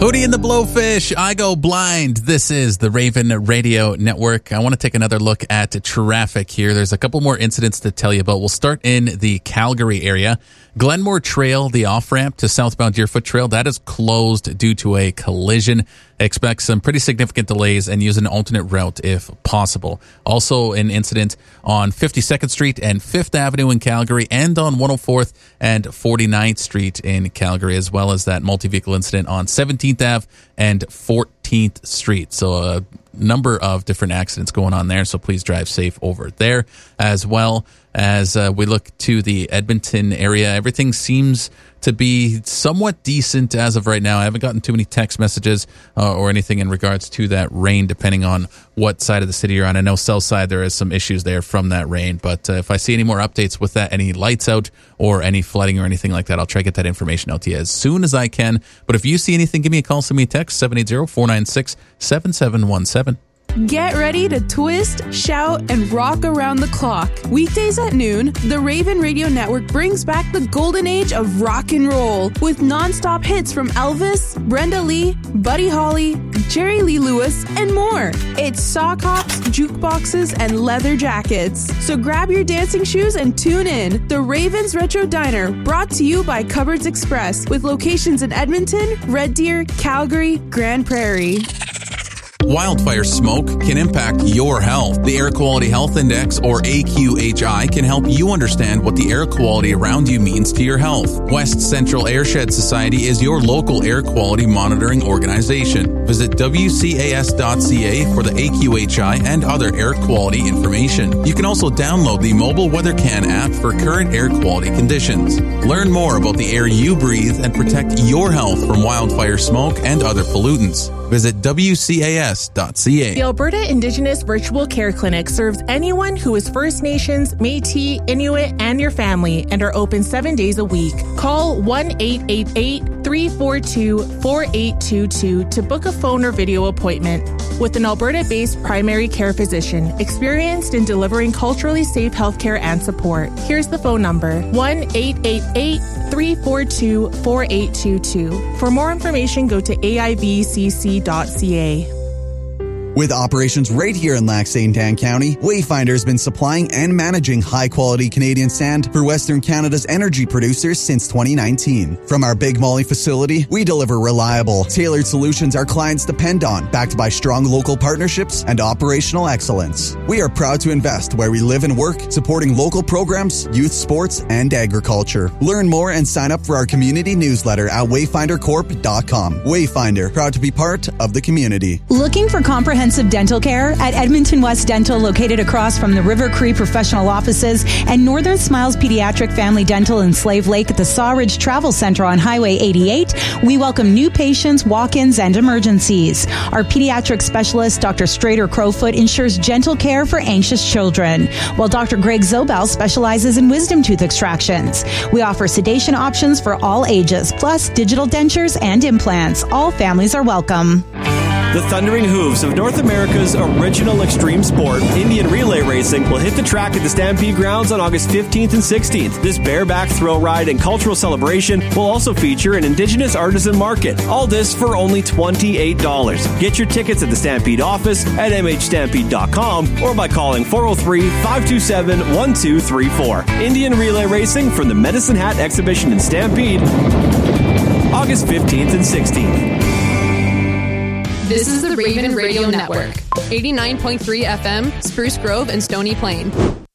Hootie and the Blowfish, I Go Blind. This is the Raven Radio Network. I want to take another look at traffic here. There's a couple more incidents to tell you about. We'll start in the Calgary area. Glenmore Trail, the off-ramp to southbound Deerfoot Trail, that is closed due to a collision. Expect some pretty significant delays and use an alternate route if possible. Also, an incident on 52nd Street and 5th Avenue in Calgary, and on 104th and 49th Street in Calgary, as well as that multi-vehicle incident on 17th Ave and 14th Street. So a number of different accidents going on there, so please drive safe over there. As well as we look to the Edmonton area, everything seems to be somewhat decent as of right now. I haven't gotten too many text messages or anything in regards to that rain, depending on what side of the city you're on. I know south side there is some issues there from that rain, but if I see any more updates with that, any lights out or any flooding or anything like that, I'll try to get that information out to you as soon as I can. But if you see anything, give me a call, send me a text, 780-496-7717. Get ready to twist, shout, and rock around the clock. Weekdays at noon, the Raven Radio Network brings back the golden age of rock and roll with non-stop hits from Elvis, Brenda Lee, Buddy Holly, Jerry Lee Lewis, and more. It's sock hops, jukeboxes, and leather jackets. So grab your dancing shoes and tune in. The Ravens Retro Diner, brought to you by Cupboards Express, with locations in Edmonton, Red Deer, Calgary, Grand Prairie. Wildfire smoke can impact your health. The Air Quality Health Index, or AQHI, can help you understand what the air quality around you means to your health. West Central Airshed Society is your local air quality monitoring organization. Visit WCAS.ca for the AQHI and other air quality information. You can also download the mobile WeatherCan app for current air quality conditions. Learn more about the air you breathe and protect your health from wildfire smoke and other pollutants. Visit WCAS.ca. The Alberta Indigenous Virtual Care Clinic serves anyone who is First Nations, Métis, Inuit, and your family, and are open 7 days a week. Call 1-888-342-4822 to book a phone or video appointment with an Alberta-based primary care physician experienced in delivering culturally safe healthcare and support. Here's the phone number, 1-888-342-4822. For more information, go to AIVCC.ca. With operations right here in Lac St. Anne County, Wayfinder has been supplying and managing high-quality Canadian sand for Western Canada's energy producers since 2019. From our Big Molly facility, we deliver reliable, tailored solutions our clients depend on, backed by strong local partnerships and operational excellence. We are proud to invest where we live and work, supporting local programs, youth sports, and agriculture. Learn more and sign up for our community newsletter at wayfindercorp.com. Wayfinder, proud to be part of the community. Looking for comprehensive dental care? At Edmonton West Dental, located across from the River Cree Professional Offices and Northern Smiles Pediatric Family Dental in Slave Lake at the Sawridge Travel Center on Highway 88, we welcome new patients, walk-ins, and emergencies. Our pediatric specialist, Dr. Strader Crowfoot, ensures gentle care for anxious children, while Dr. Greg Zobel specializes in wisdom tooth extractions. We offer sedation options for all ages, plus digital dentures and implants. All families are welcome. The Thundering Hooves of North America's original extreme sport, Indian relay racing, will hit the track at the Stampede Grounds on August 15th and 16th. This bareback thrill ride and cultural celebration will also feature an Indigenous artisan market. All this for only $28. Get your tickets at the Stampede office at mhstampede.com or by calling 403-527-1234. Indian relay racing from the Medicine Hat Exhibition in Stampede, August 15th and 16th. This is the Raven Radio Network, 89.3 FM, Spruce Grove and Stony Plain.